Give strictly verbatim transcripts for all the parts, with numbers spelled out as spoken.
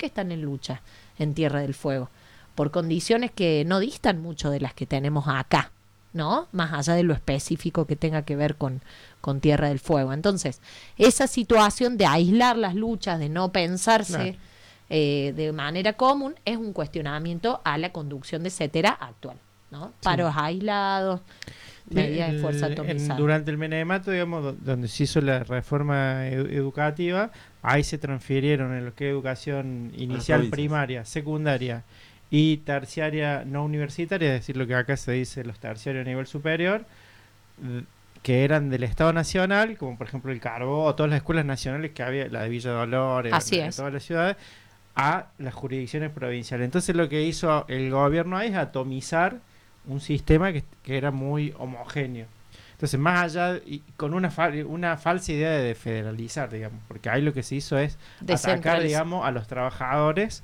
qué están en lucha en Tierra del Fuego? Por condiciones que no distan mucho de las que tenemos acá, ¿no? Más allá de lo específico que tenga que ver con, con Tierra del Fuego. Entonces, esa situación de aislar las luchas, de no pensarse Claro. eh, de manera común, es un cuestionamiento a la conducción de CETERA actual, ¿no? Sí. Paros aislados, Sí, medidas de fuerza el- en- atomizadas. durante el menemato, digamos, do- donde se hizo la reforma edu- educativa, ahí se transfirieron en lo que es educación inicial, provincias. primaria, secundaria y terciaria no universitaria, es decir, lo que acá se dice los terciarios a nivel superior, eh, que eran del Estado Nacional, como por ejemplo el Carbó, o todas las escuelas nacionales que había, la de Villa Dolores, Así la de es. todas las ciudades, a las jurisdicciones provinciales. Entonces lo que hizo el gobierno ahí es atomizar un sistema que, que era muy homogéneo. Entonces, más allá, y con una, fal- una falsa idea de federalizar, digamos, porque ahí lo que se hizo es atacar, Descentralizar. digamos, a los trabajadores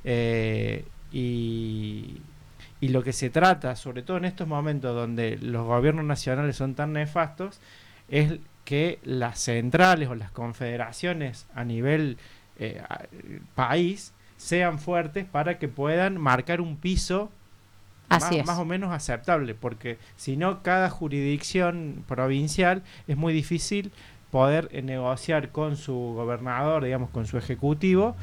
eh, y, y lo que se trata, sobre todo en estos momentos donde los gobiernos nacionales son tan nefastos, es que las centrales o las confederaciones a nivel eh, a- país sean fuertes para que puedan marcar un piso Así más, es. más o menos aceptable, porque si no, cada jurisdicción provincial es muy difícil poder eh, negociar con su gobernador, digamos, con su ejecutivo,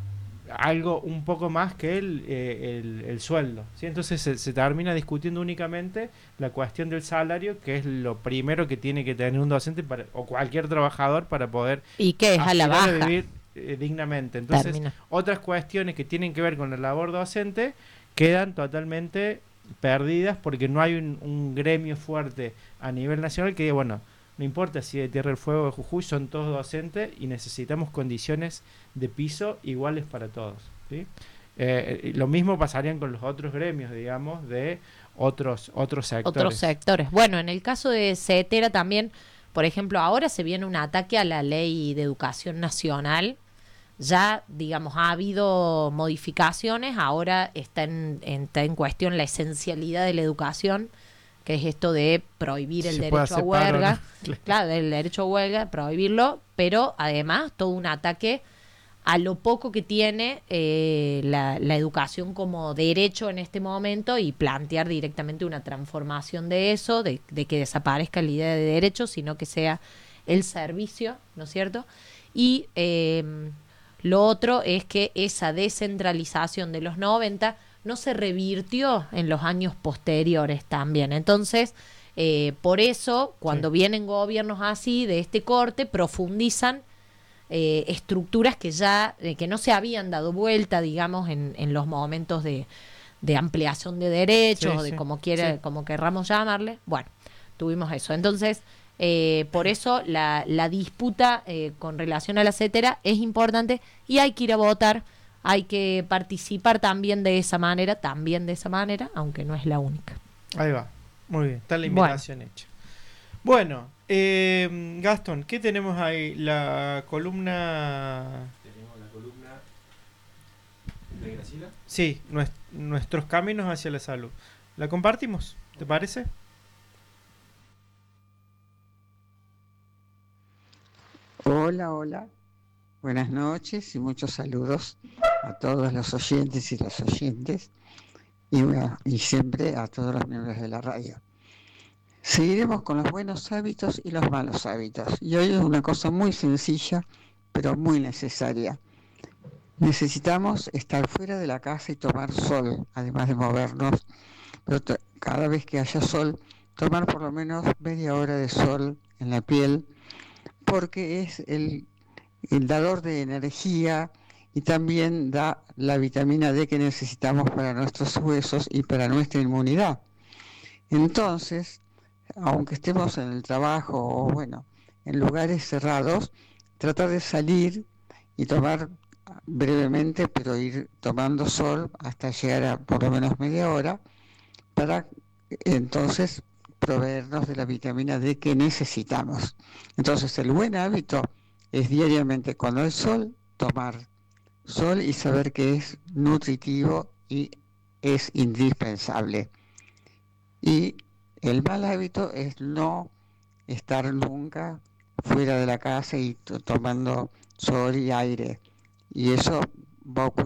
algo un poco más que el, eh, el, el sueldo, ¿sí? Entonces se, se termina discutiendo únicamente la cuestión del salario, que es lo primero que tiene que tener un docente para, o cualquier trabajador para poder Y que es a la aspirar a baja. vivir eh, dignamente. Entonces, Termina. otras cuestiones que tienen que ver con la labor docente quedan totalmente perdidas porque no hay un, un gremio fuerte a nivel nacional que diga, bueno, no importa si de Tierra del Fuego o de Jujuy, son todos docentes y necesitamos condiciones de piso iguales para todos, ¿sí? Eh, lo mismo pasarían con los otros gremios, digamos, de otros otros sectores. Otros sectores. Bueno, en el caso de CETERA también, por ejemplo, ahora se viene un ataque a la ley de educación nacional. Ya, digamos, ha habido modificaciones, ahora está en, en- está en cuestión la esencialidad de la educación, que es esto de prohibir el Se puede derecho a hacer paro, huelga. ¿no? Claro. Claro, el derecho a huelga, prohibirlo, pero además todo un ataque a lo poco que tiene eh, la, la educación como derecho en este momento y plantear directamente una transformación de eso, de, de que desaparezca la idea de derecho, sino que sea el servicio, ¿no es cierto? Y eh, lo otro es que esa descentralización de los noventa no se revirtió en los años posteriores también. Entonces, eh, por eso, cuando Sí. vienen gobiernos así, de este corte, profundizan eh, estructuras que ya eh, que no se habían dado vuelta, digamos, en, en los momentos de, de ampliación de derechos, Sí, o de sí, como quiera, sí. como querramos llamarle. Bueno, tuvimos eso. Entonces, eh, por eso la, la disputa eh, con relación a la CETERA es importante y hay que ir a votar, hay que participar también de esa manera, también de esa manera, aunque no es la única. Ahí va. Muy bien, está la Bueno. invitación hecha. Bueno, eh, Gastón, ¿qué tenemos ahí? La columna... Tenemos la columna de Graciela. Sí, nues- nuestros caminos hacia la salud. ¿La compartimos? ¿Te parece? Hola, hola. Buenas noches y muchos saludos a todos los oyentes y los oyentes y, bueno, y siempre a todos los miembros de la radio. Seguiremos con los buenos hábitos y los malos hábitos. Y hoy es una cosa muy sencilla, pero muy necesaria. Necesitamos estar fuera de la casa y tomar sol, además de movernos, pero to- cada vez que haya sol, tomar por lo menos media hora de sol en la piel, porque es el el dador de energía y también da la vitamina D que necesitamos para nuestros huesos y para nuestra inmunidad. Entonces, aunque estemos en el trabajo o bueno, en lugares cerrados, tratar de salir y tomar brevemente, pero ir tomando sol hasta llegar a por lo menos media hora para entonces proveernos de la vitamina D que necesitamos. Entonces, el buen hábito es diariamente cuando hay sol, tomar sol y saber que es nutritivo y es indispensable. Y el mal hábito es no estar nunca fuera de la casa y to- tomando sol y aire. Y eso va a ocurrir